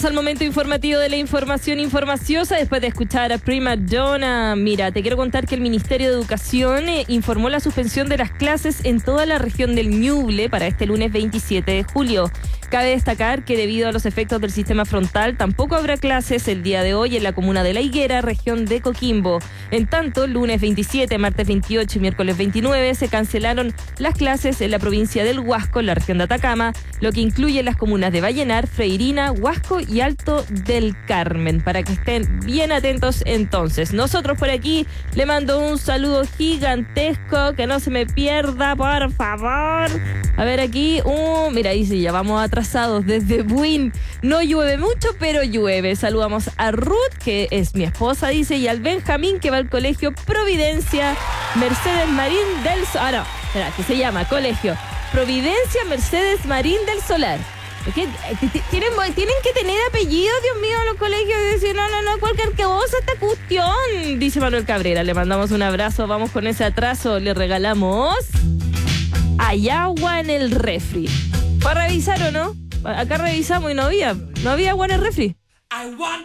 Al momento informativo de la información informaciosa, después de escuchar a Prima Donna. Mira, te quiero contar que el Ministerio de Educación informó la suspensión de las clases en toda la región del Ñuble para este lunes 27 de julio. Cabe destacar que debido a los efectos del sistema frontal, tampoco habrá clases el día de hoy en la comuna de La Higuera, región de Coquimbo. En tanto, lunes 27, martes 28 y miércoles 29 se cancelaron las clases en la provincia del Huasco, en la región de Atacama, lo que incluye las comunas de Vallenar, Freirina, Huasco y Alto del Carmen, para que estén bien atentos entonces. Nosotros por aquí le mando un saludo gigantesco, que no se me pierda, por favor. A ver aquí, mira, dice, ya vamos atrasados desde Buin. No llueve mucho, pero llueve. Saludamos a Ruth, que es mi esposa, dice, y al Benjamín, que va al colegio Providencia Mercedes Marín del Solar. Ah, no, espera, que se llama Colegio Providencia Mercedes Marín del Solar. Tienen que tener apellido, Dios mío, los colegios. Dicen, no, cualquier cosa esta cuestión. Dice Manuel Cabrera, le mandamos un abrazo. Vamos con ese atraso, le regalamos hay agua en el refri. ¿Para revisar o no? Acá revisamos y no había agua en el refri.